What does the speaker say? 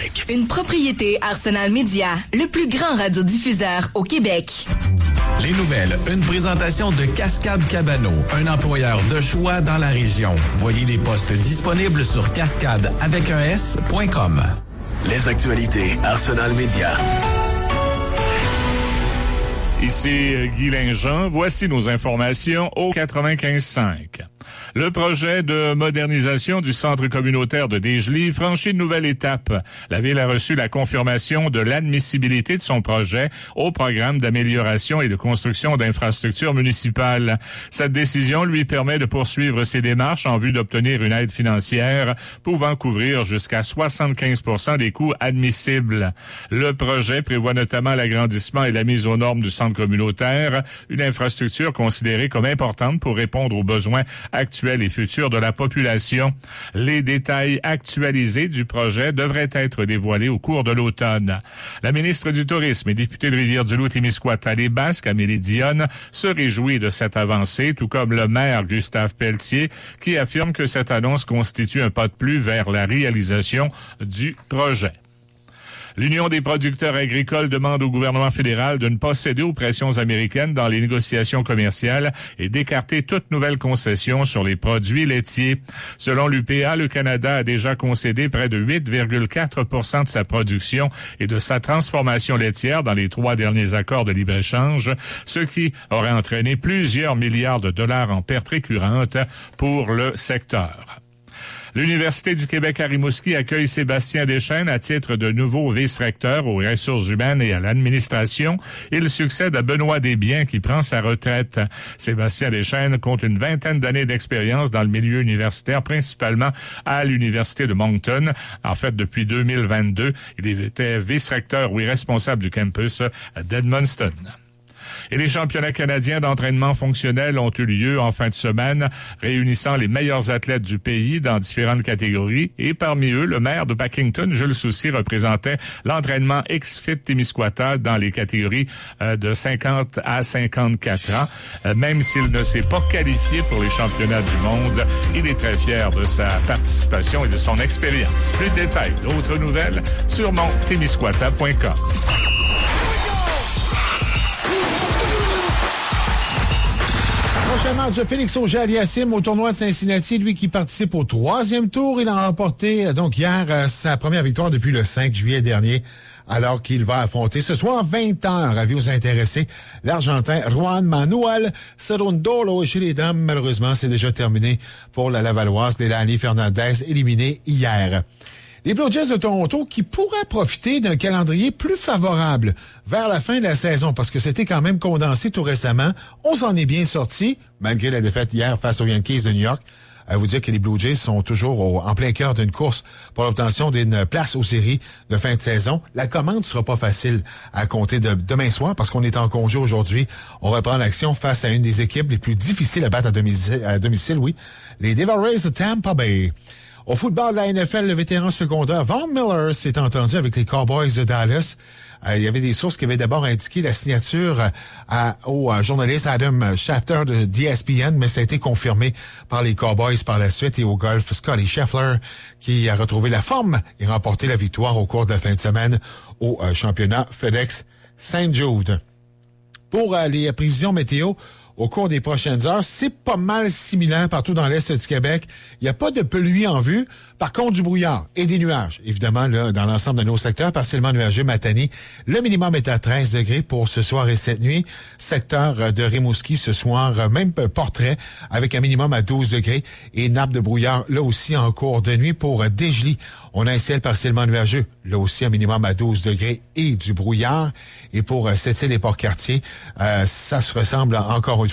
Québec. Une propriété Arsenal Media, le plus grand radiodiffuseur au Québec. Les nouvelles, une présentation de Cascade Cabano, un employeur de choix dans la région. Voyez les postes disponibles sur cascadeavecun.com. Les actualités Arsenal Media. Ici Guy Linjean, voici nos informations au 95.5. Le projet de modernisation du centre communautaire de Dégelée franchit une nouvelle étape. La Ville a reçu la confirmation de l'admissibilité de son projet au programme d'amélioration et de construction d'infrastructures municipales. Cette décision lui permet de poursuivre ses démarches en vue d'obtenir une aide financière pouvant couvrir jusqu'à 75% des coûts admissibles. Le projet prévoit notamment l'agrandissement et la mise aux normes du centre communautaire, une infrastructure considérée comme importante pour répondre aux besoins actuels et futurs de la population. Les détails actualisés du projet devraient être dévoilés au cours de l'automne. La ministre du Tourisme et députée de Rivière-du-Loup-Témiscouata, les Basques, Amélie Dionne, se réjouit de cette avancée, tout comme le maire Gustave Pelletier, qui affirme que cette annonce constitue un pas de plus vers la réalisation du projet. L'Union des producteurs agricoles demande au gouvernement fédéral de ne pas céder aux pressions américaines dans les négociations commerciales et d'écarter toute nouvelle concession sur les produits laitiers. Selon l'UPA, le Canada a déjà concédé près de 8,4% de sa production et de sa transformation laitière dans les 3 derniers accords de libre-échange, ce qui aurait entraîné plusieurs milliards de dollars en pertes récurrentes pour le secteur. L'Université du Québec à Rimouski accueille Sébastien Deschênes à titre de nouveau vice-recteur aux ressources humaines et à l'administration. Il succède à Benoît Desbiens qui prend sa retraite. Sébastien Deschênes compte une 20aine d'années d'expérience dans le milieu universitaire, principalement à l'Université de Moncton. En fait, depuis 2022, il était vice-recteur ou responsable du campus d'Edmundston. Et les championnats canadiens d'entraînement fonctionnel ont eu lieu en fin de semaine, réunissant les meilleurs athlètes du pays dans différentes catégories. Et parmi eux, le maire de Packington, Jules Soucy, représentait l'entraînement X-Fit Témiscouata dans les catégories de 50 à 54 ans. Même s'il ne s'est pas qualifié pour les championnats du monde, il est très fier de sa participation et de son expérience. Plus de détails, d'autres nouvelles sur montémiscouata.com. Prochain match de Félix Auger-Aliassime au tournoi de Cincinnati, lui qui participe au 3e tour. Il a remporté donc hier sa première victoire depuis le 5 juillet dernier, alors qu'il va affronter ce soir 20h, avis aux intéressés, l'Argentin Juan Manuel Cerundolo. Et chez les dames, malheureusement, c'est déjà terminé pour la Lavalloise Délanie Fernandez, éliminée hier. Les Blue Jays de Toronto qui pourraient profiter d'un calendrier plus favorable vers la fin de la saison parce que c'était quand même condensé tout récemment. On s'en est bien sorti, malgré la défaite hier face aux Yankees de New York. À vous dire que les Blue Jays sont toujours en plein cœur d'une course pour l'obtention d'une place aux séries de fin de saison. La commande sera pas facile à compter de demain soir parce qu'on est en congé aujourd'hui. On reprend l'action face à une des équipes les plus difficiles à battre à domicile, oui, les Devil Rays de Tampa Bay. Au football de la NFL, le vétéran secondaire Von Miller s'est entendu avec les Cowboys de Dallas. Il y avait des sources qui avaient d'abord indiqué la signature au journaliste Adam Schefter de ESPN, mais ça a été confirmé par les Cowboys par la suite et au golf. Scotty Scheffler qui a retrouvé la forme et remporté la victoire au cours de la fin de semaine au championnat FedEx St. Jude. Pour les prévisions météo, au cours des prochaines heures, c'est pas mal similaire partout dans l'Est du Québec. Il n'y a pas de pluie en vue. Par contre, du brouillard et des nuages. Évidemment, là, dans l'ensemble de nos secteurs, partiellement nuageux matinés. Le minimum est à 13 degrés pour ce soir et cette nuit. Secteur de Rimouski ce soir, même portrait, avec un minimum à 12 degrés. Et nappe de brouillard, là aussi, en cours de nuit pour Dégelée. On a un ciel partiellement nuageux. Là aussi, un minimum à 12 degrés et du brouillard. Et pour Sept-Îles et Port-Cartier, ça se ressemble encore une